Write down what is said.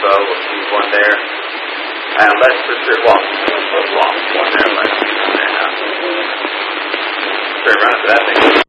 so. We'll keep one there. And let's for sure walk. Let's walk one there. Let's keep one there now. Straight run for that thing.